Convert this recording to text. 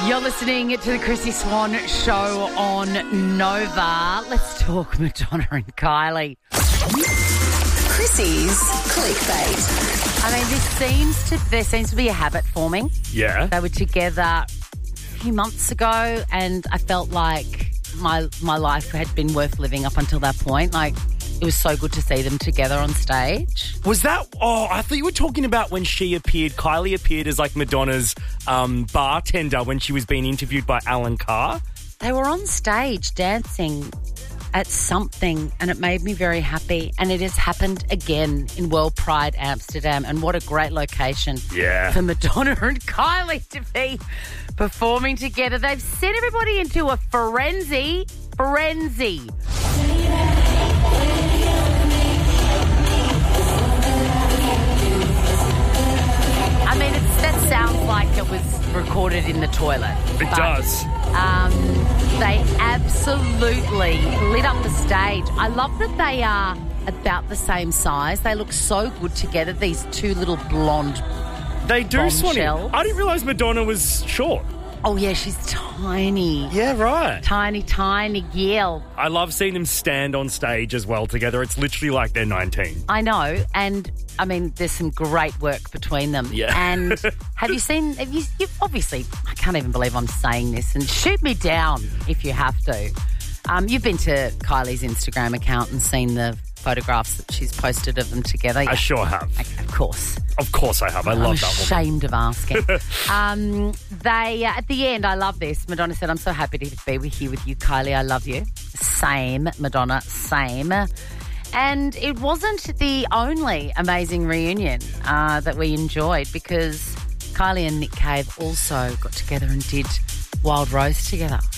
You're listening to the Chrissy Swan Show on Nova. Let's talk Madonna and Kylie. Chrissy's clickbait. I mean, there seems to be a habit forming. Yeah. They were together a few months ago, and I felt like my life had been worth living up until that point. Like, it was so good to see them together on stage. Was that... Oh, I thought you were talking about when Kylie appeared as like Madonna's bartender when she was being interviewed by Alan Carr. They were on stage dancing at something, and it made me very happy. And it has happened again in World Pride Amsterdam, and what a great location for Madonna and Kylie to be performing together. They've sent everybody into a frenzy. I mean, that sounds like it was recorded in the toilet. It does. They absolutely lit up the stage. I love that they are about the same size. They look so good together, these two little blonde They do, Swanee. bombshells. I didn't realise Madonna was short. Oh, yeah, she's tiny. Yeah, right. Tiny girl. I love seeing them stand on stage as well together. It's literally like they're 19. I know, and I mean, there's some great work between them. Yeah. And you've obviously, I can't even believe I'm saying this, and shoot me down if you have to. You've been to Kylie's Instagram account and seen the photographs that she's posted of them together. I sure have. Okay, of course. Of course I have. I love that one. I'm ashamed of asking. At the end, I love this. Madonna said, "I'm so happy to be here with you, Kylie. I love you." Same, Madonna, same. And it wasn't the only amazing reunion that we enjoyed, because Kylie and Nick Cave also got together and did Wild Rose together.